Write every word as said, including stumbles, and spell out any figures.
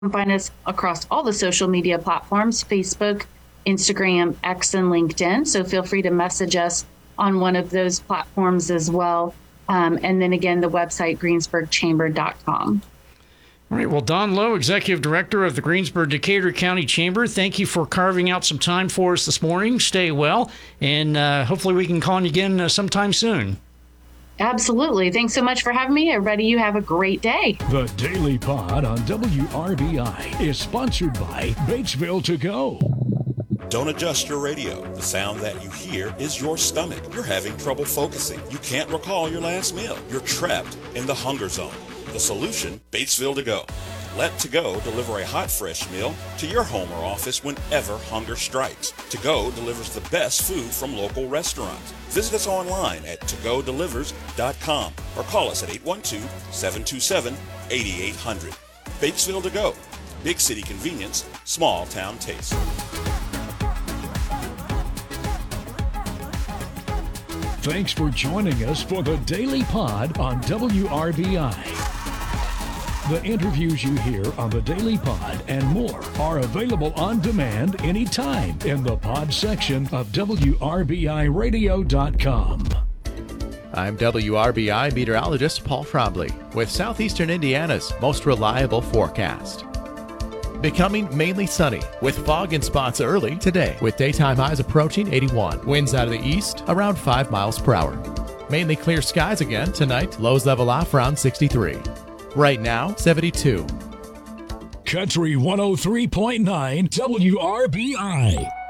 Find us across all the social media platforms, Facebook, Instagram, X, and LinkedIn. So feel free to message us on one of those platforms as well. Um, and then again, the website, greensburg chamber dot com. All right. Well, Dawn Lowe, Executive Director of the Greensburg-Decatur County Chamber, thank you for carving out some time for us this morning. Stay well, and uh, hopefully we can call on you again uh, sometime soon. Absolutely. Thanks so much for having me. Everybody, you have a great day. The Daily Pod on W R B I is sponsored by Batesville To Go. Don't adjust your radio. The sound that you hear is your stomach. You're having trouble focusing. You can't recall your last meal. You're trapped in the hunger zone. The solution, Batesville To Go. Let To Go deliver a hot, fresh meal to your home or office whenever hunger strikes. To Go delivers the best food from local restaurants. Visit us online at to go delivers dot com or call us at eight one two, seven two seven, eight eight zero zero. Batesville To Go. Big city convenience, small town taste. Thanks for joining us for the Daily Pod on W R B I. The interviews you hear on the Daily Pod and more are available on demand anytime in the pod section of W R B I radio dot com. I'm W R B I meteorologist Paul Frobley with Southeastern Indiana's most reliable forecast. Becoming mainly sunny with fog in spots early today with daytime highs approaching eighty-one. Winds out of the east around five miles per hour. Mainly clear skies again tonight. Lows level off around sixty-three. Right now, seventy-two. Country one oh three point nine W R B I.